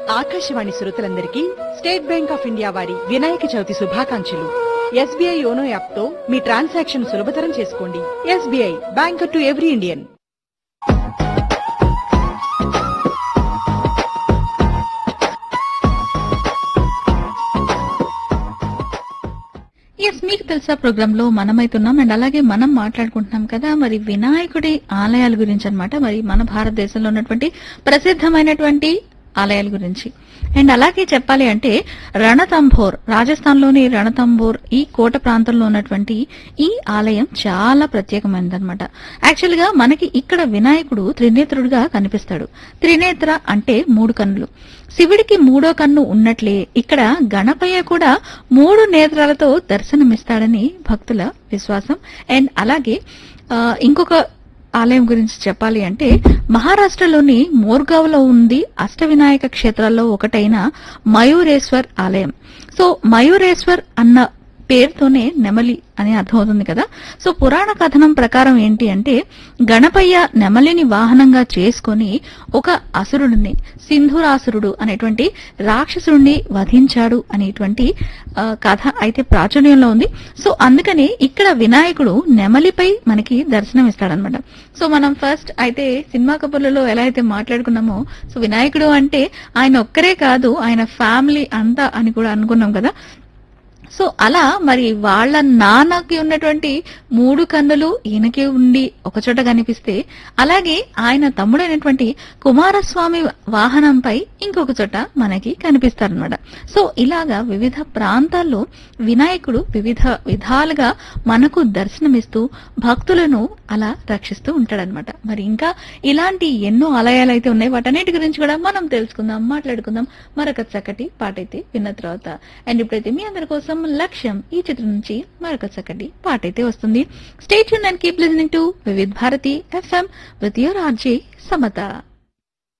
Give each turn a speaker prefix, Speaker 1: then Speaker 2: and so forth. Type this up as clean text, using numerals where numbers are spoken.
Speaker 1: ఆకాశవాణి శ్రోతలందరికీ state bank of India వారి వినాయక చవితి శుభాకాంక్షలు. ఎస్బీఐ యోనో యాప్ తో మీ ట్రాన్సాక్షన్ సులభతరం చేసుకోండి. SBI, banker to every Indian.
Speaker 2: Yes, మీకు తెలుసా ప్రోగ్రామ్ లో మనమైతున్నాం అండ్ అలాగే మనం మాట్లాడుకుంటున్నాం కదా మరి వినాయకుడి ఆలయాల గురించి అన్నమాట. మరి మన భారతదేశంలో ఉన్నటువంటి ప్రసిద్ధమైనటువంటి ఆలయాల గురించి అండ్ అలాగే చెప్పాలి అంటే రణతంబోర్, రాజస్థాన్ లోని రణతంబోర్ ఈ కోట ప్రాంతంలో ఉన్నటువంటి ఈ ఆలయం చాలా ప్రత్యేకమైనదన్నమాట. యాక్చువల్ గా మనకి ఇక్కడ వినాయకుడు త్రినేత్రుడుగా కనిపిస్తాడు. త్రినేత్ర అంటే 3 కన్నులు. శివుడికి 3వ కన్ను ఉన్నట్లే ఇక్కడ గణపయ్య కూడా 3 నేత్రాలతో దర్శనమిస్తాడని భక్తుల విశ్వాసం. అండ్ అలాగే ఇంకొక ఆలయం గురించి చెప్పాలి అంటే మహారాష్ట్రలోని మోర్గావ్ లో ఉంది అష్టవినాయక క్షేత్రాల్లో ఒకటైన మయూరేశ్వర్ ఆలయం. సో మయూరేశ్వర్ అన్న పేరుతోనే నెమలి అని అర్థమవుతుంది కదా. సో పురాణ కథనం ప్రకారం ఏంటి అంటే గణపయ్య నెమలిని వాహనంగా చేసుకుని ఒక అసురుడిని, సింధురాసురుడు అనేటువంటి రాక్షసుడిని వధించాడు అనేటువంటి కథ అయితే ప్రాచుర్యంలో ఉంది. సో అందుకని ఇక్కడ వినాయకుడు నెమలిపై మనకి దర్శనం ఇస్తాడనమాట. సో మనం ఫస్ట్ అయితే సినిమా కబుర్లలో ఎలా అయితే మాట్లాడుకున్నామో సో వినాయకుడు అంటే ఆయన ఒక్కరే కాదు, ఆయన ఫ్యామిలీ అంతా అని కూడా అనుకున్నాం కదా. సో అలా మరి వాళ్ళ నాన్నకి ఉన్నటువంటి 3 కన్నులు ఈయనకి ఉండి ఒకచోట కనిపిస్తే అలాగే ఆయన తమ్ముడైనటువంటి కుమారస్వామి వాహనంపై ఇంకొక చోట మనకి కనిపిస్తారనమాట. సో ఇలాగా వివిధ ప్రాంతాల్లో వినాయకుడు వివిధ విధాలుగా మనకు దర్శనమిస్తూ భక్తులను అలా రక్షిస్తూ ఉంటాడనమాట. మరి ఇంకా ఇలాంటి ఎన్నో ఆలయాలు అయితే ఉన్నాయి. వాటన్నిటి గురించి కూడా మనం తెలుసుకుందాం, మాట్లాడుకుందాం మరొక చక్కటి పాటైతే విన్న తర్వాత. అండ్ ఇప్పుడైతే మీ అందరి కోసం లక్ష్యం ఈ చిత్రం నుంచి మరొక చక్కటి పాటైతే వస్తుంది. Stay tuned and keep listening to Vividh Bharati FM with your RJ Samata.